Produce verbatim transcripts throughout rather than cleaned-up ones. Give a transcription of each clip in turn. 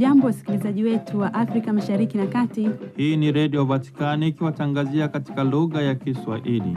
Hamjambo wasikilizaji wetu wa Afrika Mashariki na Kati. Hii ni Radio Vatikani ikiwatangazia katika lugha ya Kiswahili.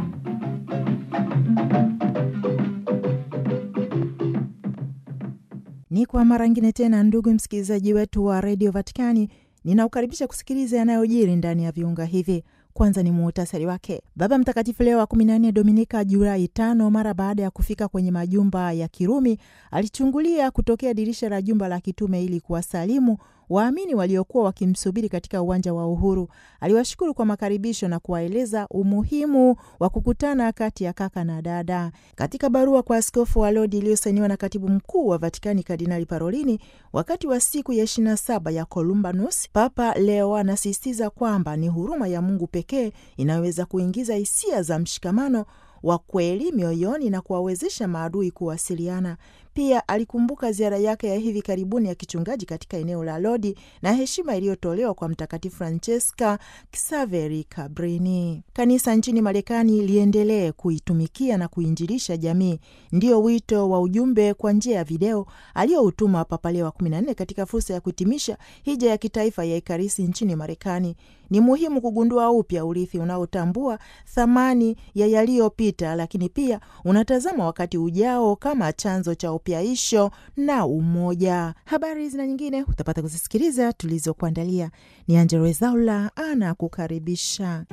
Ni kwa mara nyingine tena, ndugu msikilizaji wetu wa Radio Vatikani, ninaukaribisha kusikiliza yanayojiri ndani ya viunga hivi. Kwanza ni muhtasari wake. Baba Mtakatifu Leo wa kumi na nne, Dominika Julai tano, mara baada ya kufika kwenye majumba ya Kirumi, alichungulia kutokea dirisha la jumba la kitume ili kuwasalimu waamini waliokuwa wakimsubiri katika uwanja wa Uhuru. Aliwashukuru kwa makaribisho na kuwaeleza umuhimu wa kukutana kati ya kaka na dada. Katika barua kwa askofu wa Lodi iliyosainiwa na katibu mkuu wa Vatikani Kardinali Parolini wakati wa siku ya ishirini na saba ya Columbanus, Papa Leo anasisitiza kwamba ni huruma ya Mungu pekee inaweza kuingiza hisia za mshikamano wa kweli mioyoni na kuwawezesha maadui kuwasiliana. Pia alikumbuka ziara yake ya hivi karibuni ya kichungaji katika eneo la Lodi na heshima iliyotolewa kwa Mtakatifu Francesca Xaveri Cabrini. Kanisa nchini Marekani liendelee kuitumikia na kuinjilisha jamii, ndio wito wa ujumbe kwa njia ya video aliyoutuma Papa Leo wa kumi na nne katika fursa ya kuhitimisha hija ya kitaifa ya Ekaristi nchini Marekani. Ni muhimu kugundua upya urithi unaotambua thamani ya yaliyopita, lakini pia unatazama wakati ujao kama chanzo cha upyaisho na umoja. Habari zina nyingine utapata kuzisikiliza tulizokuandalia. Ni Angelo Ezaula ana kukaribisha.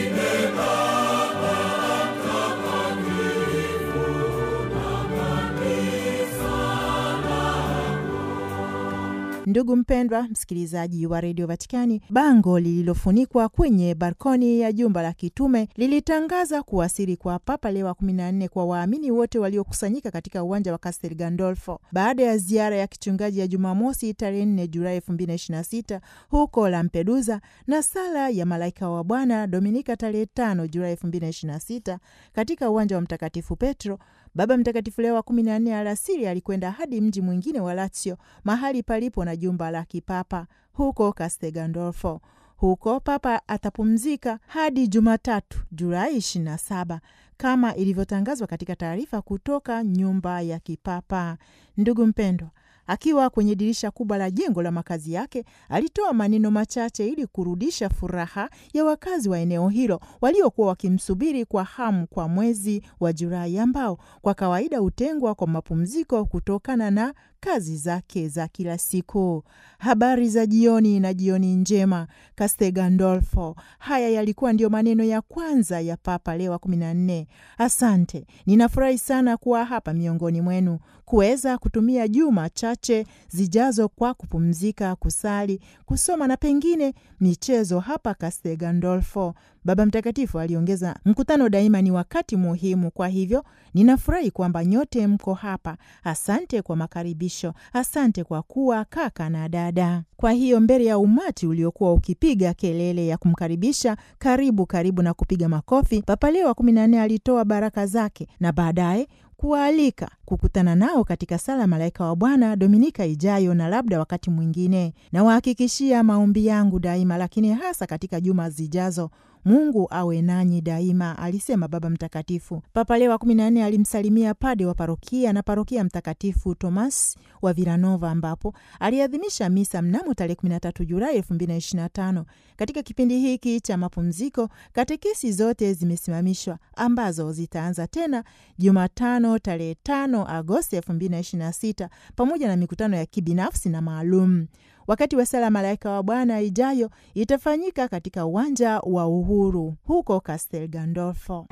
Ndugu mpendwa msikilizaji wa Radio Vatikani, bango lililofunikwa kwenye balkoni ya jumba la kitume lilitangaza kuwasili kwa Papa Leo wa kumi na nne kwa waamini wote waliokusanyika katika uwanja wa Castel Gandolfo baada ya ziara ya kichungaji ya Jumamosi tarehe nne Julai elfu mbili na ishirini na sita huko Lampedusa na sala ya Malaika wa Bwana Dominika tarehe tano Julai elfu mbili na ishirini na sita katika uwanja wa Mtakatifu Petro. Baba Mtakatifu Leo wa kumi na nne alasiri alikwenda hadi mji mwingine wa Lazio, mahali palipo na jumba la kipapa huko Castel Gandolfo. Huko Papa atapumzika hadi Jumatatu Julai ishirini na saba kama ilivyotangazwa katika taarifa kutoka nyumba ya kipapa. Ndugu mpendwa, akiwa kwenye dirisha kubwa la jengo la makazi yake, alitoa maneno machache ili kurudisha furaha ya wakazi wa eneo hilo waliokuwa wakimsubiri kwa hamu kwa mwezi wa Julai ambao kwa kawaida hutengwa kwa mapumziko kutokana na kazi zake za kila siku. Habari za jioni na jioni njema Castel Gandolfo. Haya yalikuwa ndio maneno ya kwanza ya Papa Leo wa kumi na nne. Asante, ninafurahi sana kuwa hapa miongoni mwenu, kuweza kutumia juma chache zijazo kwa kupumzika, kusali, kusoma na pengine michezo hapa Castel Gandolfo. Baba Mtakatifu aliongeza, mkutano daima ni wakati muhimu, kwa hivyo ninafurahi kwamba nyote mko hapa. Asante kwa makaribisho, asante kwa kuwa kaka na dada. Kwa hiyo mbele ya umati uliokuwa ukipiga kelele ya kumkaribisha karibu karibu na kupiga makofi, Papa Leo wa kumi na nne alitoa baraka zake na baadaye kuwaalika kukutana nao katika sala Malaika wa Bwana Dominika ijayo na labda wakati mwingine. Na wahakikishia maombi yangu daima, lakini hasa katika juma zijazo. Mungu awe nanyi daima, alisema Baba Mtakatifu. Papa Leo wa kumi na nne alimsalimia pade wa parokia na parokia Mtakatifu Thomas wa Villanova ambapo aliadhimisha misa mnamo tarehe kumi na tatu Julai elfu mbili na ishirini na tano. Katika kipindi hiki cha mapumziko, katekesi zote zimesimamishwa ambazo zitaanza tena Jumatano tarehe tano Agosti elfu mbili na ishirini na sita pamoja na mikutano ya kibinafsi na maalum. Wakati wa sala Malaika wa Bwana ijayo itafanyika katika uwanja wa Uhuru huko Castel Gandolfo.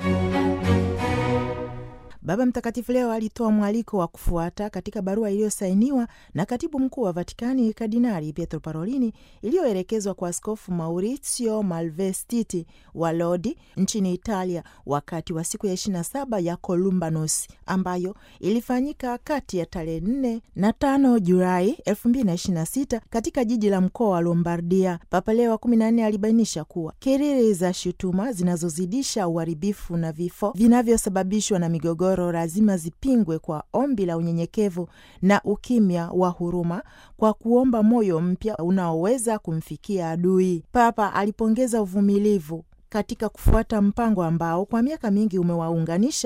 Baba Mtakatifu Leo alitoa mwaliko wa kufuata katika barua iliyosainiwa na katibu mkuu wa Vatikani Kardinali Pietro Parolini iliyoelekezwa kwa Askofu Maurizio Malvestiti wa Lodi nchini Italia wakati wa siku ya ishirini na saba ya Columbanus ambayo ilifanyika kati ya tarehe nne na tano Julai elfu mbili na ishirini na sita katika jiji la mkoa wa Lombardia. Papa Leo wa kumi na nne alibainisha kuwa kelele za shutuma zinazozidisha uharibifu na vifo vinavyosababishwa na migogoro lazima zipingwe kwa ombi la unyenyekevu na ukimya wa huruma, kwa kuomba moyo mpya unaoweza kumfikia adui. Papa alipongeza uvumilivu katika kufuata mpango ambao kwa miaka mingi umewaunganisha